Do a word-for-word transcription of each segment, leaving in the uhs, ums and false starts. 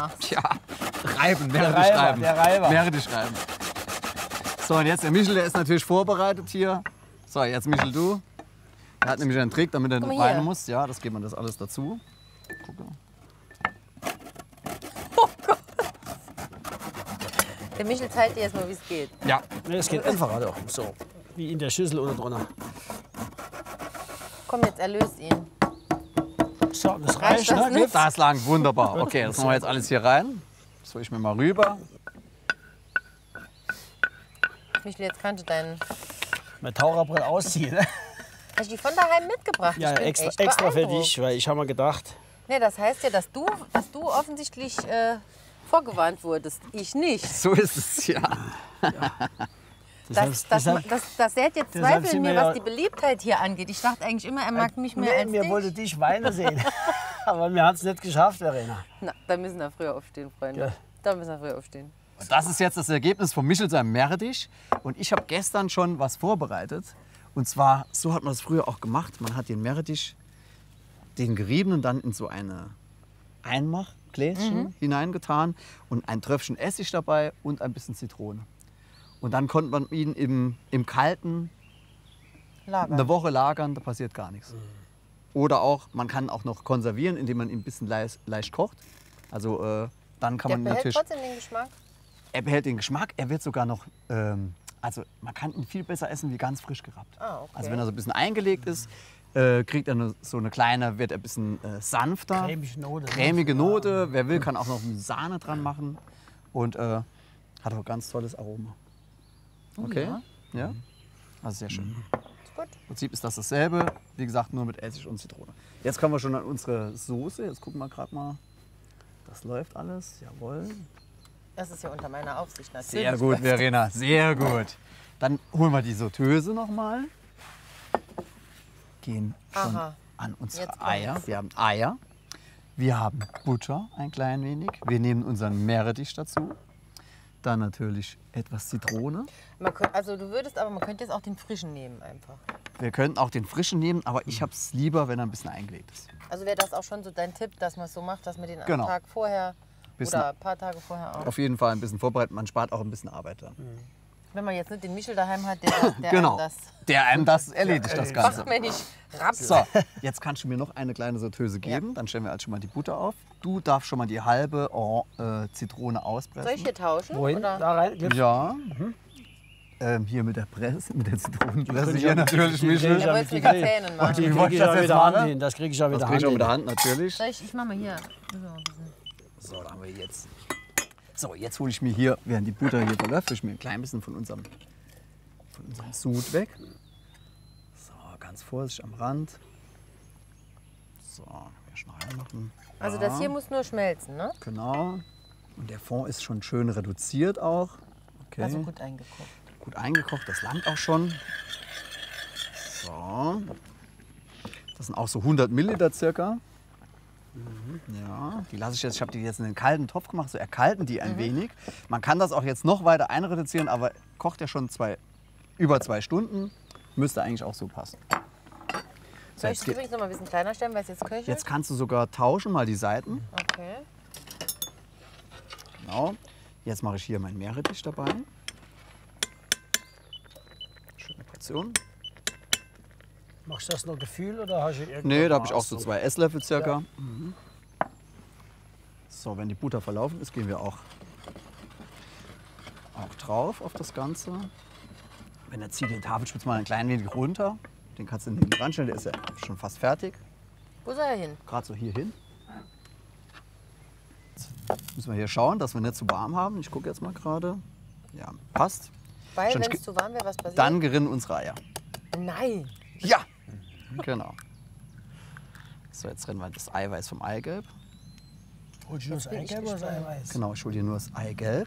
machst. Ja, reiben, mehrere Reiber, schreiben. der Reiber. Mehrere schreiben. So, und jetzt der Michel, der ist natürlich vorbereitet hier. So, jetzt Michel, du. Er hat nämlich einen Trick, damit er Guck nicht mal hier. weinen muss. Ja, das geben wir das alles dazu. Gucke. Der Michel zeigt dir jetzt mal, wie es geht. Ja, Nee, es geht einfacher doch. So, wie in der Schüssel oder drunter. Komm, jetzt erlöst ihn. So, das Reicht reicht, das ne? nicht? das lang, wunderbar. Okay, das machen wir jetzt alles hier rein. Das hole ich mir mal rüber. Michel, jetzt kannst du deinen... Mein Taucherbrille ausziehen. Ne? Hast du die von daheim mitgebracht? Ja, Ich bin extra, echt extra für beeindruckt. dich, weil ich habe mir gedacht, Nee, das heißt ja, dass du, dass du offensichtlich äh, vorgewarnt wurdest. Ich nicht. So ist es, ja. Das, heißt- das, deshalb- das, das sät jetzt deshalb Zweifel in sind mir, wir ja- was die Beliebtheit hier angeht. Ich dachte eigentlich immer, er mag mich mehr mir, als mir dich. wollte dich weinen sehen. Aber wir haben es nicht geschafft, Verena. Na, da müssen wir früher aufstehen, Freunde. Ja. Da müssen wir früher aufstehen. Und das ist jetzt das Ergebnis von Michel seinem Meerrettich. Und ich habe gestern schon was vorbereitet. Und zwar, so hat man das früher auch gemacht. Man hat den Meerrettich, den geriebenen, dann in so eine Einmachgläschen Mhm. hineingetan und ein Tröpfchen Essig dabei und ein bisschen Zitrone. Und dann konnte man ihn im, im Kalten Lager. eine Woche lagern, da passiert gar nichts. Mhm. Oder auch, man kann auch noch konservieren, indem man ihn ein bisschen leicht, leicht kocht. Also äh, dann kann Der man behält natürlich... trotzdem den Geschmack. Er behält den Geschmack, er wird sogar noch, ähm, also man kann ihn viel besser essen wie ganz frisch gerappt. Ah, okay. Also wenn er so ein bisschen eingelegt ist, äh, kriegt er eine, so eine kleine, wird er ein bisschen äh, sanfter. Cremige Note. ne? Cremige Note, wer will, kann auch noch Sahne dran machen und äh, hat auch ein ganz tolles Aroma. Okay? Ja? Also sehr schön. Ist gut. Im Prinzip ist das dasselbe, wie gesagt, nur mit Essig und Zitrone. Jetzt kommen wir schon an unsere Soße, jetzt gucken wir gerade mal. Das läuft alles, jawohl. Das ist ja unter meiner Aufsicht natürlich. Sehr gut, Verena, sehr gut. Dann holen wir die Sauteuse noch mal. Gehen schon Aha. an unsere Jetzt kommt's. Eier. Wir haben Eier. Wir haben Butter ein klein wenig. Wir nehmen unseren Meerrettich dazu. Dann natürlich etwas Zitrone. Man könnt, also du würdest, aber man könnte jetzt auch den frischen nehmen einfach. Wir könnten auch den frischen nehmen, aber ich habe es lieber, wenn er ein bisschen eingelegt ist. Also wäre das auch schon so dein Tipp, dass man es so macht, dass man den Genau. am Tag vorher Bisschen- oder ein paar Tage vorher auch. Auf jeden Fall ein bisschen vorbereiten. Man spart auch ein bisschen Arbeit dann. Wenn man jetzt nicht den Michel daheim hat, der, der Genau. einem das Der einem das erledigt, das Ganze. fachmännisch rappt. So, jetzt kannst du mir noch eine kleine Sauteuse geben. Dann stellen wir halt schon mal die Butter auf. Du darfst schon mal die halbe Or äh, Zitrone auspressen. Soll ich hier tauschen? Wohin? Oder? Da rein? Gibt's- Ja. Ähm, hier mit der Presse, mit der Zitronenpresse. krieg ich Hier auch- natürlich, die krieg Michel. ich Er auch wollte es mit mit die den Zähnen Und machen. die Wie kriege wollte ich ich auch das mit der jetzt Hand machen? hin. Das kriege ich auch mit Das der krieg ich auch Hand mit der hin. Hand, natürlich. Soll ich, ich mach mal hier. So, ein bisschen. So, da haben wir jetzt. So, jetzt hole ich mir hier, während die Butter hier verläuft, ich mir ein klein bisschen von unserem, von unserem Sud weg. So, ganz vorsichtig am Rand. So, wir schnell machen. Also Ja, das hier muss nur schmelzen, ne? Genau. Und der Fond ist schon schön reduziert auch. Okay. Also gut eingeguckt. Gut eingekocht, das langt auch schon. So. Das sind auch so hundert Milliliter circa. Ja, die lasse ich jetzt, ich habe die jetzt in den kalten Topf gemacht, so erkalten die ein wenig. Man kann das auch jetzt noch weiter einreduzieren, aber kocht ja schon zwei, über zwei Stunden. Müsste eigentlich auch so passen. So, Soll ich jetzt, es geht, übrigens noch mal ein bisschen kleiner stellen, weil es jetzt köchelt? jetzt kannst du sogar tauschen, mal die Seiten. Okay. Genau. Jetzt mache ich hier mein Meerrettich dabei. Schöne Portion. Machst du das nur Gefühl oder hast du irgendwas? Nee, da habe ich auch so zwei Esslöffel circa. Mhm. So, wenn die Butter verlaufen ist, gehen wir auch, auch drauf auf das Ganze. Wenn er zieht den Tafelspitz mal ein klein wenig runter. Den kannst du in den Rand stellen, der ist ja schon fast fertig. Wo soll er hin? Gerade so hier hin. Jetzt müssen wir hier schauen, dass wir nicht zu warm haben. Ich gucke jetzt mal gerade. Ja, passt. Weil, Schon wenn ge- es zu warm wäre, was passiert? Dann gerinnen unsere Eier. Nein. Ja, genau. So, jetzt rennen wir das Eiweiß vom Eigelb. Holst du nur das bin ich Eigelb oder das gespannt. Eiweiß? Genau, ich hole dir nur das Eigelb.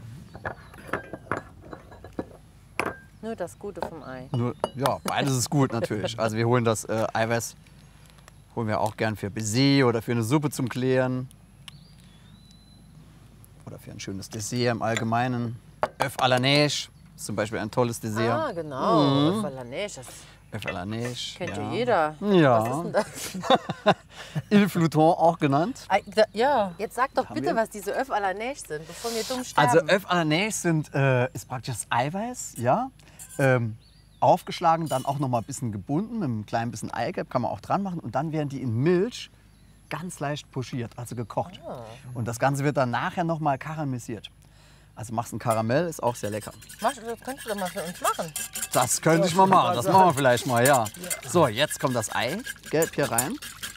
Nur das Gute vom Ei. Nur, ja, beides ist gut natürlich. Also wir holen das äh, Eiweiß holen wir auch gern für Baiser oder für eine Suppe zum Klären. Oder für ein schönes Dessert im Allgemeinen. Œuf à la neige ist zum Beispiel ein tolles Dessert. Ah, genau. Mhm. Balanesch, das Œuf à la neige. Kennt ja ja jeder. Ja. Was ist denn das? Il Flouton auch genannt. Ah, da- Ja, jetzt sag doch Haben bitte, wir? was diese Œuf à la neige sind, bevor wir dumm sterben. Also Œuf à la neige sind, äh, ist praktisch das Eiweiß, ja. Ähm, aufgeschlagen, dann auch noch mal ein bisschen gebunden, mit einem kleinen bisschen Eigelb kann man auch dran machen. Und dann werden die in Milch ganz leicht pochiert, also gekocht. Ah. Und das Ganze wird dann nachher noch mal karamellisiert. Also machst ein Karamell, ist auch sehr lecker. Mach, das könntest du doch mal für uns machen. Das könnte ich mal machen, das machen wir vielleicht mal, ja. So, jetzt kommt das Eigelb hier rein.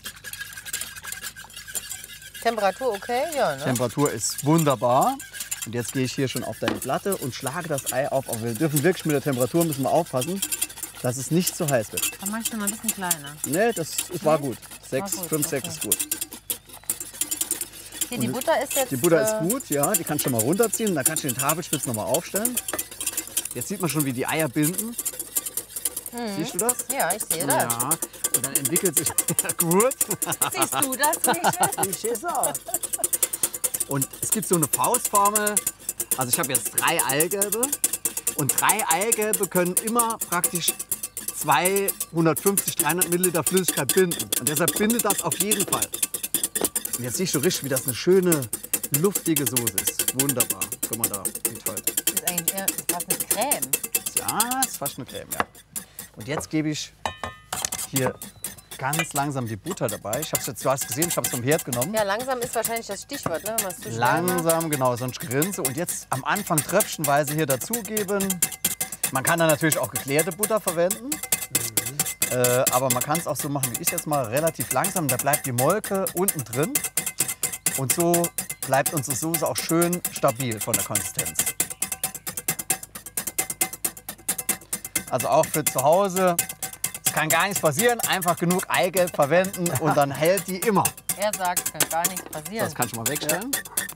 Temperatur okay? Ja, ne? Temperatur ist wunderbar. Und jetzt gehe ich hier schon auf deine Platte und schlage das Ei auf. Aber wir dürfen wirklich mit der Temperatur müssen wir aufpassen, dass es nicht zu heiß wird. Dann mach ich noch mal ein bisschen kleiner. Ne, das ist, war gut. Sechs, gut, fünf, sechs okay. ist gut. Hier, die Butter ist jetzt... Die Butter äh, ist gut, ja. Die kannst du schon mal runterziehen. Dann kannst du den Tafelspitz noch mal aufstellen. Jetzt sieht man schon, wie die Eier binden. Siehst du das? Ja, ich sehe das. Ja. Und dann entwickelt sich gut. Siehst du das, Michel? Ich sehe es auch. Und es gibt so eine Faustformel. Also ich habe jetzt drei Eigelbe. Und drei Eigelbe können immer praktisch zweihundertfünfzig, dreihundert Milliliter Flüssigkeit binden. Und deshalb bindet das auf jeden Fall. Und jetzt siehst du richtig, wie das eine schöne, luftige Soße ist. Wunderbar. Guck mal da, wie toll. Das ist eigentlich eher fast eine Creme. Ja, ist fast eine Creme, ja. Und jetzt gebe ich hier ganz langsam die Butter dabei. Ich hab's jetzt, du hast gesehen, ich habe es vom Herd genommen. Ja, langsam ist wahrscheinlich das Stichwort, ne? Wenn man es zu schnell macht. Langsam, genau, sonst grinse. Und jetzt am Anfang tröpfchenweise hier dazugeben. Man kann da natürlich auch geklärte Butter verwenden. Mhm. Äh, aber man kann es auch so machen, wie ich jetzt mal, relativ langsam. Da bleibt die Molke unten drin. Und so bleibt unsere Soße auch schön stabil von der Konsistenz. Also auch für zu Hause. Es kann gar nichts passieren. Einfach genug Eigelb verwenden und dann hält die immer. Er sagt, es kann gar nichts passieren. Das kann ich mal wegstellen.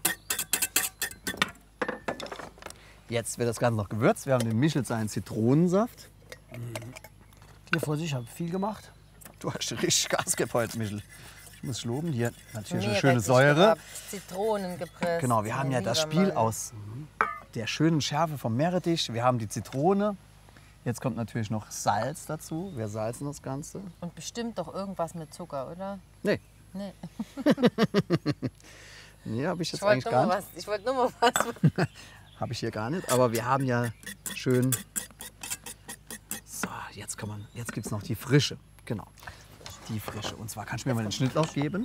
Jetzt wird das Ganze noch gewürzt. Wir haben den Michel seinen Zitronensaft. Hier vor sich, ich habe viel gemacht. Du hast richtig Gas gegeben heute, Michel. Ich muss loben. Hier natürlich eine Meerrettich schöne Säure. gehabt, Zitronen gepresst. Genau, wir haben ja mein das lieber Spiel Mann. aus der schönen Schärfe vom Meerrettich. Wir haben die Zitrone. Jetzt kommt natürlich noch Salz dazu. Wir salzen das Ganze. Und bestimmt doch irgendwas mit Zucker, oder? Nee, Nee. nee habe ich Ich jetzt wollte eigentlich nur, gar mal nicht. was- ich wollte nur mal was. Habe ich hier gar nicht. Aber wir haben ja schön. So, jetzt kann man. Jetzt gibt es noch die Frische. Genau. Die Frische. Und zwar kannst du mir mal den Schnittlauch geben.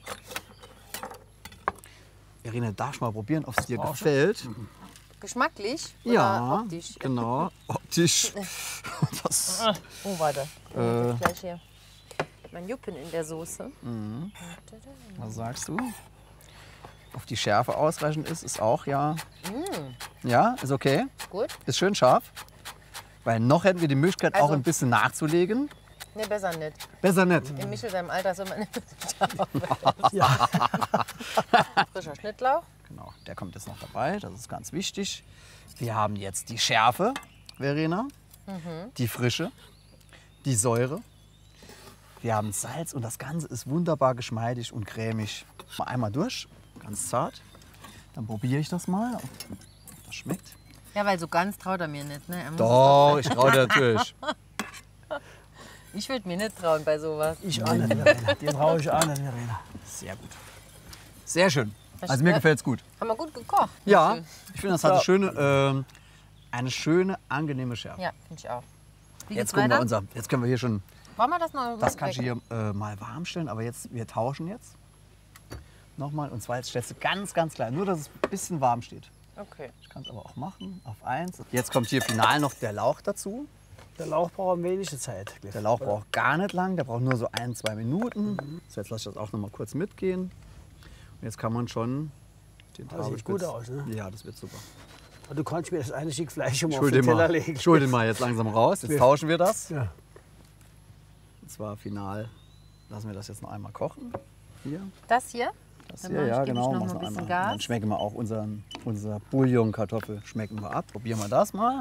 Irene, darfst du mal probieren, ob es dir gefällt? Geschmacklich? Oder Ja, optisch? genau. Optisch. Das, Oh, warte. Äh. Ich gleich hier. Mein Juppen in der Soße. was sagst du? Auf die Schärfe ausreichend ist, ist auch ja. Ja, ist okay. Gut? Ist schön scharf. Weil noch hätten wir die Möglichkeit, auch Also- ein bisschen nachzulegen. Ne, besser nicht. Besser nicht. In Michel seinem Alter soll man nicht scharf Ja. Frischer Schnittlauch. Genau, der kommt jetzt noch dabei. Das ist ganz wichtig. Wir haben jetzt die Schärfe, Verena, die Frische, die Säure. Wir haben Salz und das Ganze ist wunderbar geschmeidig und cremig. Mal einmal durch, ganz zart. Dann probiere ich das mal, ob das schmeckt. Ja, weil so ganz traut er mir nicht. Ne? Er muss Doch, ich traue dir natürlich. es- Ich würde mir nicht trauen bei sowas. Ich auch nicht, Verena. Den traue ich auch nicht, Verena. Sehr gut. Sehr schön. Das Also mir schmeckt- gefällt es gut. Haben wir gut gekocht. Ja, ich finde, das hat eine Ja. schöne, ähm, eine schöne, angenehme Schärfe. Ja, finde ich auch. Wie Jetzt geht's gucken wir weiter? unser, jetzt können wir hier schon, Wollen wir das noch? das kannst du hier äh, mal warm stellen, aber jetzt, wir tauschen jetzt. Nochmal, und zwar jetzt stellst du ganz, ganz klein, nur dass es ein bisschen warm steht. Okay. Ich kann es aber auch machen, auf eins. Jetzt kommt hier final noch der Lauch dazu. Der Lauch braucht am wenigsten Zeit. Der Lauch braucht gar nicht lang, der braucht nur so ein, zwei Minuten. So, jetzt lasse ich das auch noch mal kurz mitgehen. Und jetzt kann man schon den Das sieht gut aus, ne? Ja, das wird super. Und du kannst mir das eine Stück Fleisch schon mal Ich auf hol den den Teller mal, legen. ich hol den mal jetzt langsam raus. Jetzt Wir- tauschen wir das. Ja. Und zwar final lassen wir das jetzt noch einmal kochen. Hier. Das hier? Das Dann hier, mach ich- ja gebe ich genau. noch mach's mal ein noch bisschen einmal. Gas. Dann schmecken wir auch unseren, unser Bouillon-Kartoffel schmecken wir ab. Probieren wir das mal.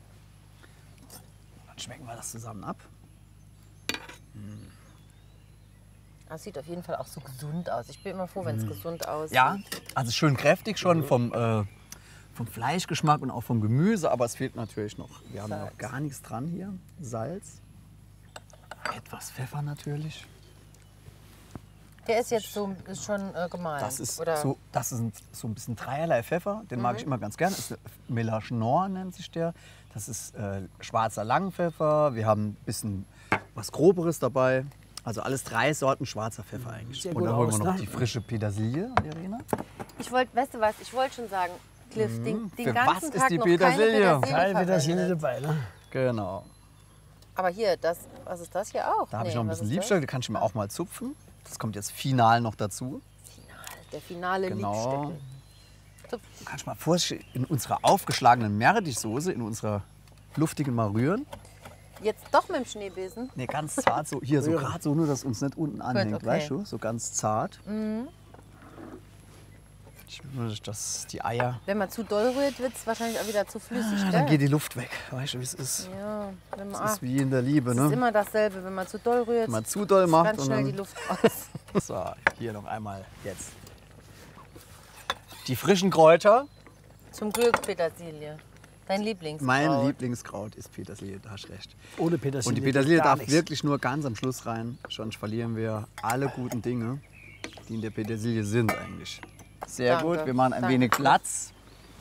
Dann schmecken wir das zusammen ab. Das sieht auf jeden Fall auch so gesund aus. Ich bin immer froh, wenn es gesund aussieht. Mhm. Ja, also schön kräftig schon vom, äh, vom Fleischgeschmack und auch vom Gemüse, aber es fehlt natürlich noch. Wir haben ja noch Salz. gar nichts dran hier. Salz. Etwas Pfeffer natürlich. Der ist jetzt so ist schon äh, gemahlen. Das ist, oder? so, das ist ein, so ein bisschen dreierlei Pfeffer. Den mag ich immer ganz gern. Das ist Mélange Noir nennt sich der. Das ist äh, schwarzer Langpfeffer. Wir haben ein bisschen was Groberes dabei. Also alles drei Sorten schwarzer Pfeffer eigentlich. Sehr Und gut dann holen wir aus, noch ne? die frische Petersilie, Verena. Ich wollte, weißt du was, ich wollte schon sagen, Cliff, den, den Für ganzen was ist Tag die noch Petersilie? keine Kein Petersilie Petersilie verwendet. dabei, ne? Genau. Aber hier, das, was ist das hier auch? Da habe ich Nee, noch ein was bisschen ist das? Liebstöcke, die kann ich mir auch mal zupfen. Das kommt jetzt final noch dazu. Der finale Genau. Liebstöckel. Du kannst mal vorsichtig in unserer aufgeschlagenen Meerrettichsoße, in unserer luftigen mal rühren. Jetzt doch mit dem Schneebesen. Ne, ganz zart, so hier, so Rühren. gerade so, nur dass uns nicht unten anhängt, okay. weißt du? So ganz zart. Ich will nur, dass die Eier, Wenn man zu doll rührt, wird es wahrscheinlich auch wieder zu flüssig. ah, gell? dann geht die Luft weg. Weißt du, wie es ist? Ja, wenn man, Es ah, ist wie in der Liebe, es ist ne? immer dasselbe. Wenn man zu doll rührt, Wenn man zu doll ist macht ganz und schnell die dann, Luft raus. so, hier noch einmal jetzt. Die frischen Kräuter. Zum Glück Petersilie. Dein Lieblingskraut. Mein Lieblingskraut ist Petersilie, da hast du recht. Ohne Petersilie. Und die Petersilie geht gar darf nichts. wirklich nur ganz am Schluss rein, sonst verlieren wir alle guten Dinge, die in der Petersilie sind eigentlich. Sehr Danke, gut, wir machen ein danke. wenig Platz.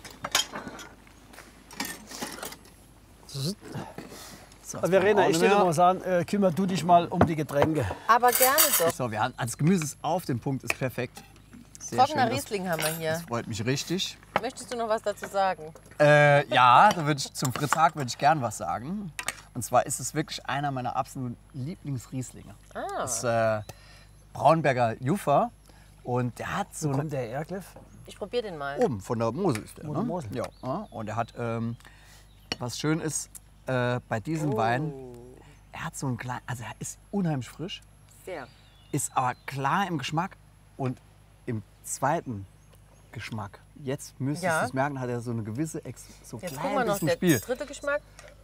So, Aber Verena, auch ich nicht will mehr. dir mal sagen, äh, kümmer du dich mal um die Getränke. Aber gerne doch. So, wir haben, also das Gemüse ist auf den Punkt, ist perfekt. Sehr Trockener schön, das, Riesling haben wir hier. das freut mich richtig. Möchtest du noch was dazu sagen? Äh, ja, da würde ich, zum Fritz Haag würde ich gern was sagen. Und zwar ist es wirklich einer meiner absoluten Lieblingsrieslinge. Ah. Das ist äh, Braunberger Juffer. Und der hat so Wo eine kommt der her, Cliff? Ich probiere den mal. Oben von der Mosel ist der. Von Ne? der Mosel. Ja. ja. Und er hat, ähm, was schön ist, äh, bei diesem Wein, er hat so einen kleinen, also er ist unheimlich frisch, Sehr. ist aber klar im Geschmack und im zweiten Geschmack. Jetzt müsstest Ja. du es merken, hat er so eine gewisse, Ex so Jetzt klein gucken wir noch bisschen der Spiel. dritte Geschmack.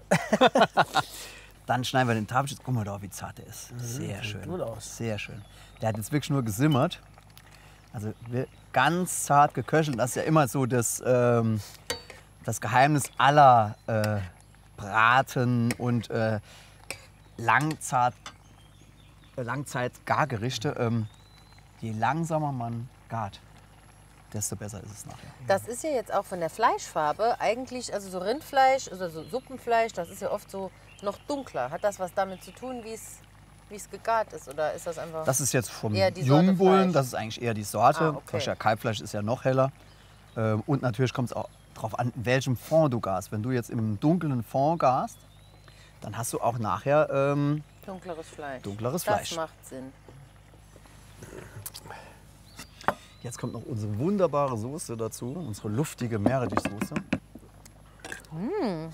Dann schneiden wir den Tafelschitz. Guck mal da, wie zart der ist. Sehr schön. gut aus. Sehr schön. Der hat jetzt wirklich nur gesimmert. Also wir- ganz zart geköchelt. Das ist ja immer so das, ähm, das Geheimnis aller äh, Braten und äh, Langzart, äh, Langzeit-Gargerichte. Ähm, je langsamer man gart, desto besser ist es nachher. Das ist ja jetzt auch von der Fleischfarbe eigentlich, also so Rindfleisch, also so Suppenfleisch, das ist ja oft so noch dunkler. Hat das was damit zu tun, wie es wie es gegart ist? Oder ist das einfach... Das ist jetzt vom Eher die Sorte Jungbullen, Fleisch. das ist eigentlich eher die Sorte. Ah, okay. Das ja, Kalbfleisch ist ja noch heller. Ähm, und natürlich kommt es auch darauf an, in welchem Fond du garst. Wenn du jetzt im dunklen Fond garst, dann hast du auch nachher ähm, Dunkleres Fleisch. dunkleres das Fleisch. macht Sinn. Jetzt kommt noch unsere wunderbare Soße dazu, unsere luftige Meerrettichsoße. Mm.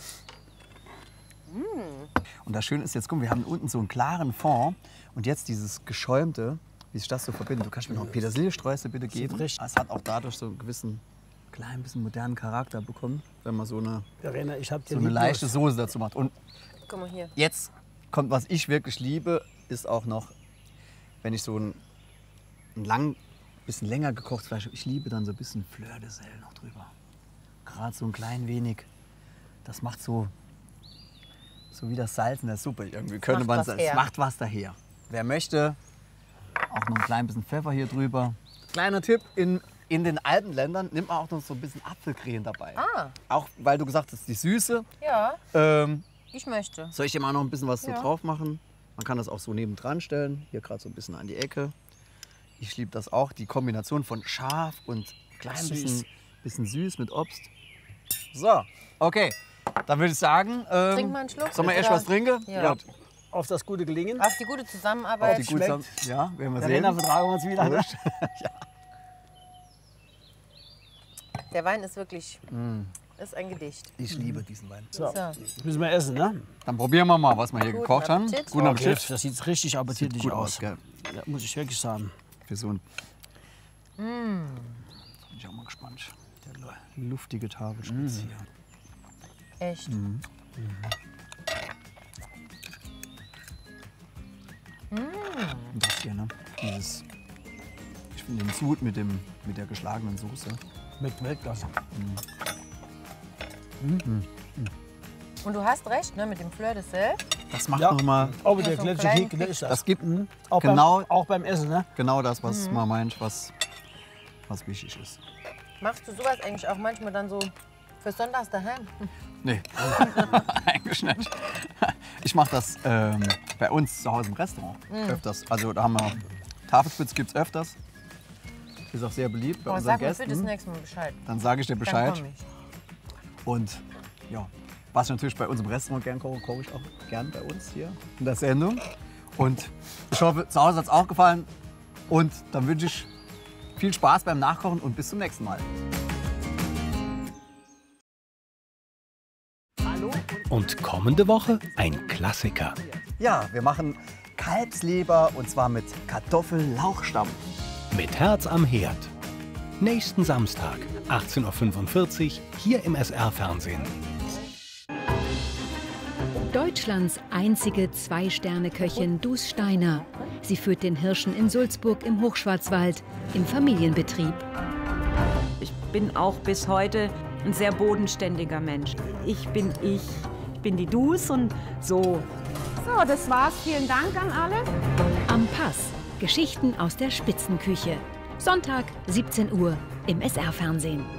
Und das Schöne ist jetzt, guck, wir haben unten so einen klaren Fond und jetzt dieses geschäumte, wie sich das so verbindet. Du kannst mir noch Petersiliestreusel bitte geben. richtig. Es hat auch dadurch so einen gewissen, klein bisschen modernen Charakter bekommen, wenn man so eine, Verena, ich hab dir so eine lieb leichte los. Soße dazu macht. Und Guck mal hier. jetzt kommt, was ich wirklich liebe, ist auch noch, wenn ich so ein, ein lang, bisschen länger gekochtes Fleisch habe. Ich liebe dann so ein bisschen Fleur de Sel noch drüber. Gerade so ein klein wenig. Das macht so, so wie das Salz in der Suppe irgendwie. Könnte macht man was sagen. her. Es macht was daher. Wer möchte, auch noch ein klein bisschen Pfeffer hier drüber. Kleiner Tipp, in, in den Alpenländern nimmt man auch noch so ein bisschen Apfelcreme dabei. Ah, Auch weil du gesagt hast, die Süße. ja, Ähm, ich möchte. soll ich dir mal noch ein bisschen was Ja. so drauf machen? Man kann das auch so nebendran stellen. Hier gerade so ein bisschen an die Ecke. Ich liebe das auch. Die Kombination von scharf und klein Süß. bisschen, bisschen süß mit Obst. So, okay. Dann würde ich sagen, ähm, Trink mal einen Schluck. sollen wir erst Oder- was trinken? Ja. Auf das gute Gelingen. Auf die gute Zusammenarbeit. Die gut schmeckt. zusammen- ja, werden wir Verena, sehen. vertragen wir uns wieder. Ne? Der Wein ist wirklich ist ein Gedicht. Ich liebe diesen Wein. So, So. jetzt müssen wir essen, ne? Dann probieren wir mal, was wir hier Guten gekocht haben. Appetit. Guten Okay, Appetit. das sieht richtig appetitlich Gut aus. aus, gell? Ja, muss ich wirklich sagen. Für so ein. Bin ich auch mal gespannt. Der luftige Tafelspitz hier. Echt. Und das hier, ne? Dieses, ich finde den Sud mit, dem, mit der geschlagenen Soße. Mit Weltklasse. Und du hast recht, ne, mit dem Fleur de Sel. Das macht Ja. nochmal, Aber der Ja, so einen Gletscher kleinen Kick, der ist das. das gibt Auch, genau, beim, auch beim Essen, ne? genau das, was man meint, was, was wichtig ist. Machst du sowas eigentlich auch manchmal dann so für Sonntags daheim? Nee, eigentlich nicht. Ich mache das ähm, bei uns zu Hause im Restaurant öfters. Also da haben wir Tafelspitz gibt es öfters. Ist auch sehr beliebt bei Boah, unseren sag mir für das Gästen. nächste Mal Bescheid. Dann sage ich dir Dann Bescheid. komm ich. Und ja, was ich natürlich bei unserem Restaurant gern koche, koche ich auch gern bei uns hier in der Sendung. Und ich hoffe, zu Hause hat es auch gefallen. Und dann wünsche ich viel Spaß beim Nachkochen und bis zum nächsten Mal. Und kommende Woche ein Klassiker. Ja, wir machen Kalbsleber und zwar mit Kartoffel-Lauchstamm. Mit Herz am Herd. Nächsten Samstag, achtzehn Uhr fünfundvierzig, hier im S R-Fernsehen. Deutschlands einzige Zwei-Sterne-Köchin Dus Steiner. Sie führt den Hirschen in Sulzburg im Hochschwarzwald im Familienbetrieb. Ich bin auch bis heute ein sehr bodenständiger Mensch. Ich bin ich, ich bin die Dus und so. So, das war's. Vielen Dank an alle. Am Pass. Geschichten aus der Spitzenküche. Sonntag, siebzehn Uhr im S R-Fernsehen.